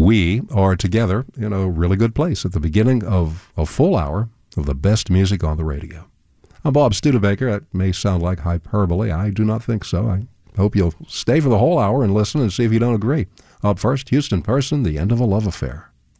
we are together in a really good place at the beginning of a full hour of the best music on the radio. I'm Bob Studebaker. That may sound like hyperbole. I do not think so. I hope you'll stay for the whole hour and listen and see if you don't agree. Up first, Houston Person, The End of a Love Affair.